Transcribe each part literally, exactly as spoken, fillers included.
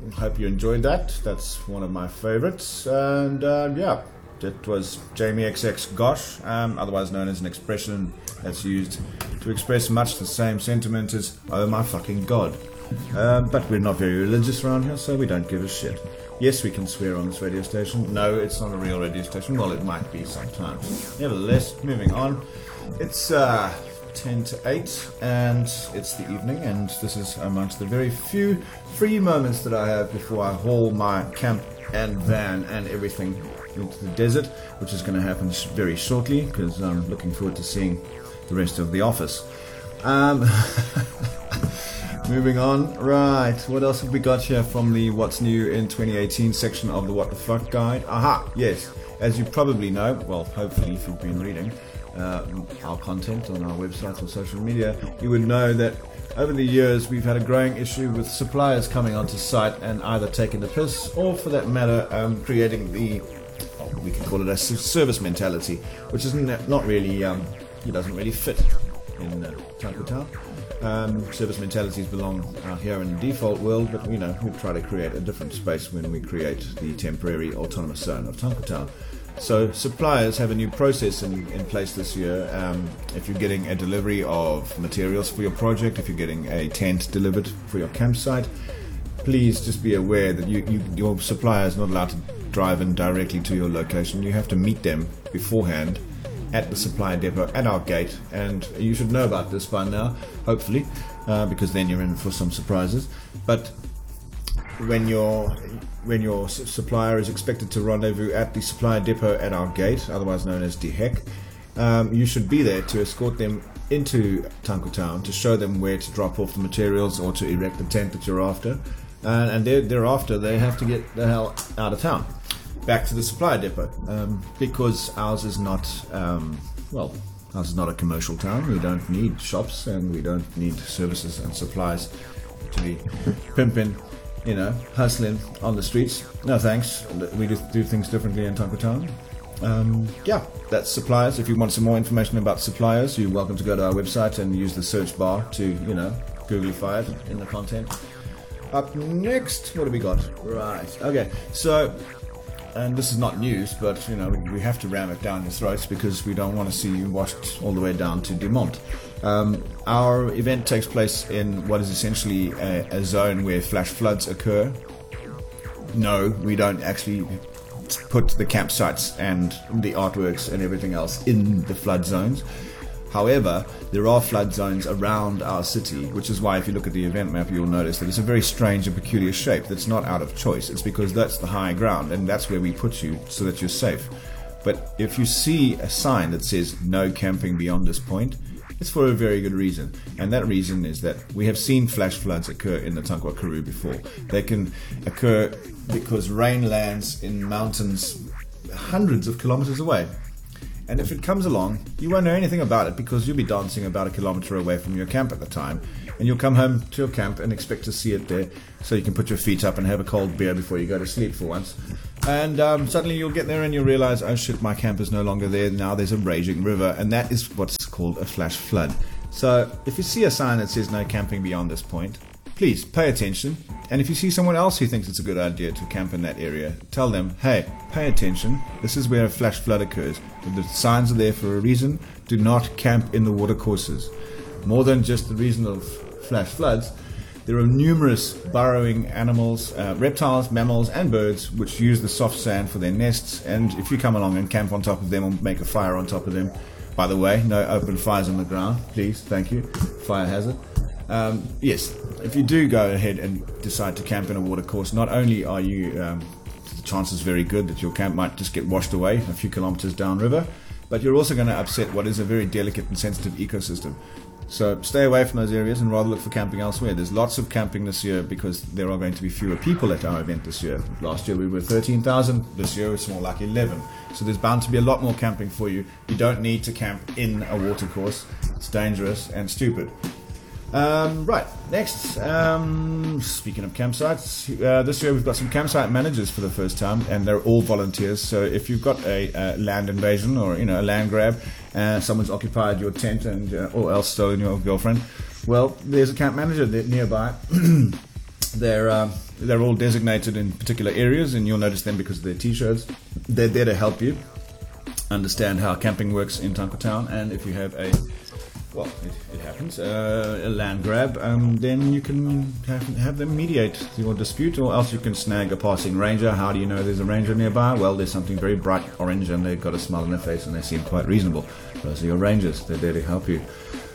hope you enjoyed that. That's one of my favorites. And uh, yeah, that was Jamie X X Gosh, um, otherwise known as an expression that's used to express much the same sentiment as, oh my fucking god. Um, but we're not very religious around here, so we don't give a shit. Yes, we can swear on this radio station. No, it's not a real radio station. Well, it might be sometimes. Nevertheless, moving on. It's uh, ten to eight, and it's the evening, and this is amongst the very few free moments that I have before I haul my camp and van and everything into the desert, which is going to happen very shortly, because I'm looking forward to seeing the rest of the office. Um... Moving on, right, what else have we got here from the What's New in twenty eighteen section of the What the Fuck Guide? Aha, yes, as you probably know, well, hopefully if you've been reading uh, our content on our websites or social media, you would know that over the years we've had a growing issue with suppliers coming onto site and either taking the piss or, for that matter, um, creating the, well, we can call it a service mentality, which isn't not really, um, it doesn't really fit in uh, Tanku Town. Um, service mentalities belong out here in the default world, but you know, we try to create a different space when we create the temporary autonomous zone of Tanku Town. So suppliers have a new process in, in place this year. Um, if you're getting a delivery of materials for your project, if you're getting a tent delivered for your campsite, please just be aware that you, you, your supplier is not allowed to drive in directly to your location. You have to meet them beforehand at the supply depot at our gate, and you should know about this by now, hopefully, uh, because then you're in for some surprises. But when your when your supplier is expected to rendezvous at the supply depot at our gate, otherwise known as D H E C, um, you should be there to escort them into Tanku Town, to show them where to drop off the materials or to erect the tent that you're after, uh, and thereafter they have to get the hell out of town, back to the supply depot, um, because ours is not, um, well, ours is not a commercial town. We don't need shops, and we don't need services and supplies to be pimping, you know, hustling on the streets. No thanks. We just do things differently in Tanku Town. Um, yeah, that's suppliers. If you want some more information about suppliers, you're welcome to go to our website and use the search bar to, you know, Googlify it in the content. Up next, what do we got? Right, okay, so, and this is not news, but you know, we have to ram it down your throats because we don't want to see you washed all the way down to Dumont. Um, our event takes place in what is essentially a, a zone where flash floods occur. No, we don't actually put the campsites and the artworks and everything else in the flood zones. However, there are flood zones around our city, which is why if you look at the event map, you'll notice that it's a very strange and peculiar shape that's not out of choice. It's because that's the high ground, and that's where we put you so that you're safe. But if you see a sign that says no camping beyond this point, it's for a very good reason. And that reason is that we have seen flash floods occur in the Tankwa Karoo before. They can occur because rain lands in mountains hundreds of kilometers away. And if it comes along, you won't know anything about it because you'll be dancing about a kilometer away from your camp at the time. And you'll come home to your camp and expect to see it there so you can put your feet up and have a cold beer before you go to sleep for once. And um, suddenly you'll get there and you'll realize, oh shit, my camp is no longer there. Now there's a raging river. And that is what's called a flash flood. So if you see a sign that says no camping beyond this point, please pay attention. And if you see someone else who thinks it's a good idea to camp in that area, tell them, hey, pay attention. This is where a flash flood occurs. The signs are there for a reason. Do not camp in the watercourses. More than just the reason of flash floods, there are numerous burrowing animals, uh, reptiles, mammals, and birds which use the soft sand for their nests. And if you come along and camp on top of them or make a fire on top of them, by the way, no open fires on the ground, please, thank you, fire hazard. Um, yes, if you do go ahead and decide to camp in a watercourse, not only are you, um, the chances very good that your camp might just get washed away a few kilometers downriver, but you're also going to upset what is a very delicate and sensitive ecosystem. So stay away from those areas and rather look for camping elsewhere. There's lots of camping this year because there are going to be fewer people at our event this year. Last year we were thirteen thousand, this year it's more like eleven. So there's bound to be a lot more camping for you. You don't need to camp in a watercourse. It's dangerous and stupid. Um, right, next, um, speaking of campsites, uh, this year we've got some campsite managers for the first time, and they're all volunteers. So if you've got a, a land invasion or, you know, a land grab, uh, someone's occupied your tent and uh, or else stolen your girlfriend, well, there's a camp manager there nearby They're um, they're all designated in particular areas, and you'll notice them because of their t-shirts. They're there to help you understand how camping works in Tankwa Town, and if you have a well, it, it happens, uh, a land grab, um, then you can have, have them mediate your dispute, or else you can snag a passing ranger. How do you know there's a ranger nearby? Well, there's something very bright orange, and they've got a smile on their face, and they seem quite reasonable. Those are your rangers. They're there to help you.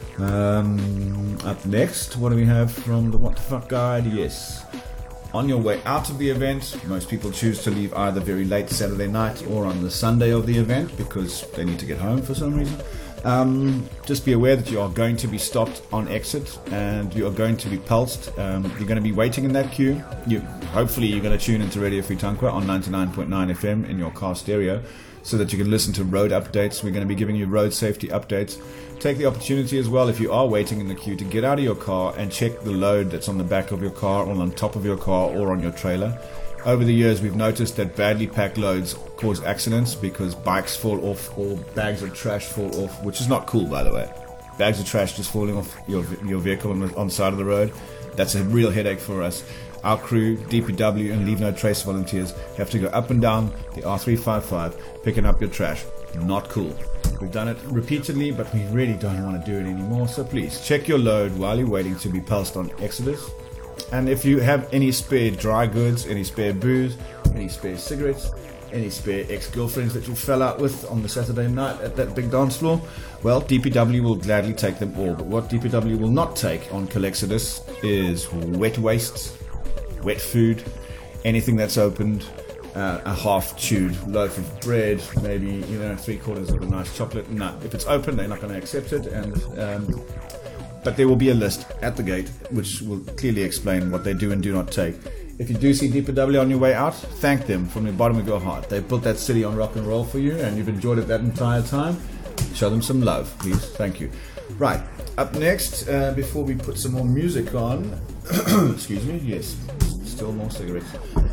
Um, up next, what do we have from the What the Fuck Guide? Yes. On your way out of the event, most people choose to leave either very late Saturday night or on the Sunday of the event because they need to get home for some reason. Um, just be aware that you are going to be stopped on exit and you are going to be pulsed. Um, you're going to be waiting in that queue. You, hopefully you're going to tune into Radio Free Tankwa on ninety-nine point nine F M in your car stereo so that you can listen to road updates. We're going to be giving you road safety updates. Take the opportunity as well, if you are waiting in the queue, to get out of your car and check the load that's on the back of your car or on top of your car or on your trailer. Over the years, we've noticed that badly packed loads cause accidents because bikes fall off or bags of trash fall off, which is not cool, by the way. Bags of trash just falling off your your vehicle on the, on the side of the road, that's a real headache for us. Our crew, D P W and Leave No Trace volunteers have to go up and down the R three fifty-five picking up your trash. Not cool. We've done it repeatedly, but we really don't want to do it anymore. So please, check your load while you're waiting to be pulsed on Exodus. And if you have any spare dry goods, any spare booze, any spare cigarettes, any spare ex-girlfriends that you fell out with on the Saturday night at that big dance floor, well, D P W will gladly take them all. But what D P W will not take on Colexodus is wet wastes, wet food, anything that's opened, uh, a half-chewed loaf of bread, maybe, you know, three quarters of a nice chocolate. No, if it's open, they're not going to accept it. And um, but there will be a list at the gate which will clearly explain what they do and do not take. If you do see D P W on your way out, thank them from the bottom of your heart. They built that city on rock and roll for you, and you've enjoyed it that entire time. Show them some love, please. Thank you. Right, up next, uh, before we put some more music on, excuse me, yes, still more cigarettes.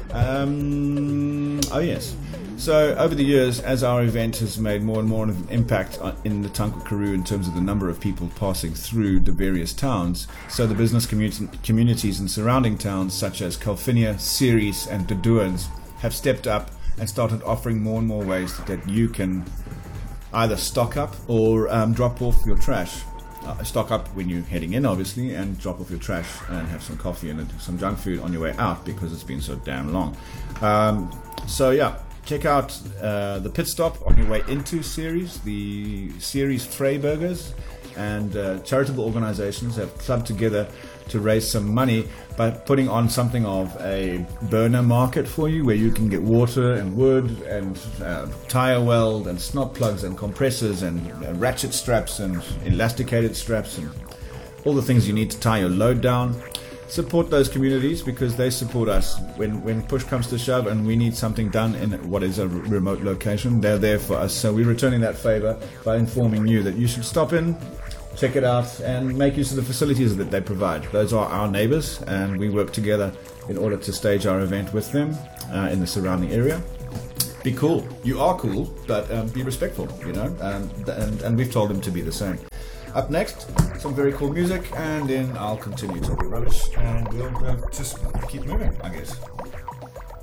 Um, oh yes. So over the years, as our event has made more and more of an impact in the Tankwa Karoo in terms of the number of people passing through the various towns, so the business community, communities in surrounding towns such as Kalfinia, Ceres and Dodoens have stepped up and started offering more and more ways that you can either stock up or um, drop off your trash. Uh, stock up when you're heading in, obviously, and drop off your trash and have some coffee and some junk food on your way out because it's been so damn long. Um, so yeah. Check out uh, the pit stop on your way into Ceres. The Ceres Freiburgers and uh, charitable organizations have clubbed together to raise some money by putting on something of a burner market for you where you can get water and wood and uh, tire weld and snot plugs and compressors and uh, ratchet straps and elasticated straps and all the things you need to tie your load down. Support those communities because they support us. When when push comes to shove and we need something done in what is a r- remote location, they're there for us. So we're returning that favor by informing you that you should stop in, check it out, and make use of the facilities that they provide. Those are our neighbors, and we work together in order to stage our event with them uh, in the surrounding area. Be cool. You are cool, but um, be respectful, you know, um, and, and we've told them to be the same. Up next, some very cool music, and then I'll continue talking rubbish, and we'll uh, just keep moving, I guess.